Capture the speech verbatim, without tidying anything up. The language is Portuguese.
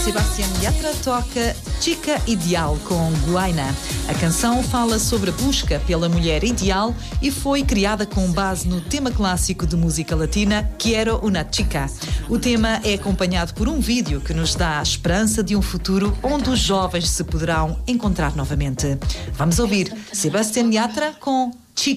Sebastián Yatra toca Chica Ideal com Guaina. A canção fala sobre a busca pela mulher ideal e foi criada com base no tema clássico de música latina Quiero una chica. O tema é acompanhado por um vídeo que nos dá a esperança de um futuro onde os jovens se poderão encontrar novamente. Vamos ouvir Sebastián Yatra com